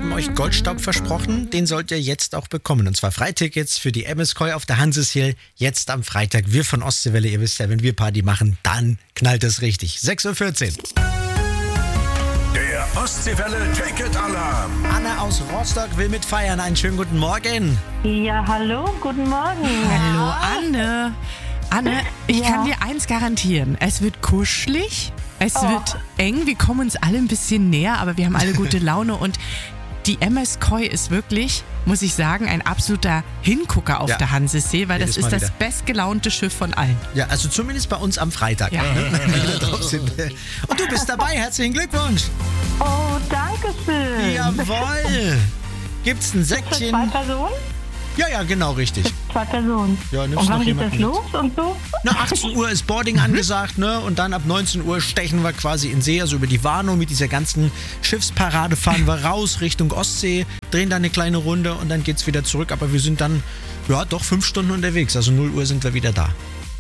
haben euch Goldstaub versprochen, den sollt ihr jetzt auch bekommen. Und zwar Freitickets für die MSK auf der Hanseshill jetzt am Freitag. Wir von Ostseewelle, ihr wisst ja, wenn wir Party machen, dann knallt es richtig. 6.14 Uhr. Der Ostseewelle Ticket-Alarm. Anne aus Rostock will mitfeiern. Einen schönen guten Morgen. Ja, hallo, guten Morgen. Hallo Anne. Anne, ich kann dir eins garantieren. Es wird kuschelig, es wird eng. Wir kommen uns alle ein bisschen näher, aber wir haben alle gute Laune. Und die MSK ist wirklich, muss ich sagen, ein absoluter Hingucker auf der Hansesee, weil das ist das bestgelaunte Schiff von allen. Ja, also zumindest bei uns am Freitag. Ja. Wenn wir da drauf sind. Und du bist dabei. Herzlichen Glückwunsch. Oh, danke schön. Jawohl. Gibt's ein Für Säckchen? 2 Personen? Ja, genau, richtig. 2 Personen. Ja, nimmst und noch wann geht jemanden das mit? los und so? Na, 18 Uhr ist Boarding angesagt, ne? Und dann ab 19 Uhr stechen wir quasi in See, also über die Warnow mit dieser ganzen Schiffsparade fahren wir raus Richtung Ostsee, drehen dann eine kleine Runde und dann geht's wieder zurück. Aber wir sind dann, doch 5 Stunden unterwegs, also 0 Uhr sind wir wieder da.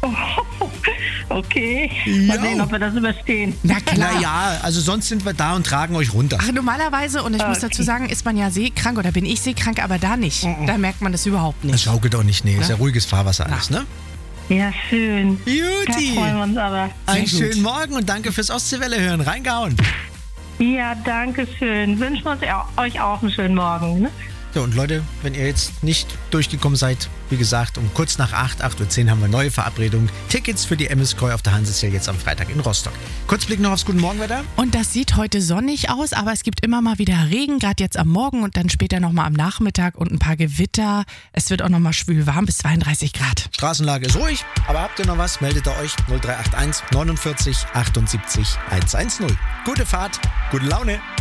Okay. Ja. Mal sehen, ob wir das überstehen. Na klar. Naja, also sonst sind wir da und tragen euch runter. Ach, normalerweise, und ich muss dazu sagen, ist man ja seekrank oder bin ich seekrank, aber da nicht. Da merkt man das überhaupt Das nicht. schaukelt doch nicht, nee, ist ja ruhiges Fahrwasser alles, ne? Ja, schön. Juti. Da freuen wir uns aber. Einen Sehr gut. schönen Morgen und danke fürs Ostseewelle hören. Reingehauen. Ja, danke schön. Wünschen wir uns euch auch einen schönen Morgen. Ne? Ja, und Leute, wenn ihr jetzt nicht durchgekommen seid, wie gesagt, um kurz nach 8:10 haben wir neue Verabredung. Tickets für die MSK auf der Hanseshill jetzt am Freitag in Rostock. Kurzblick noch aufs Guten Morgenwetter. Und das sieht heute sonnig aus, aber es gibt immer mal wieder Regen, gerade jetzt am Morgen und dann später nochmal am Nachmittag und ein paar Gewitter. Es wird auch nochmal schwül warm bis 32 Grad. Straßenlage ist ruhig, aber habt ihr noch was, meldet ihr euch 0381 49 78 110. Gute Fahrt, gute Laune.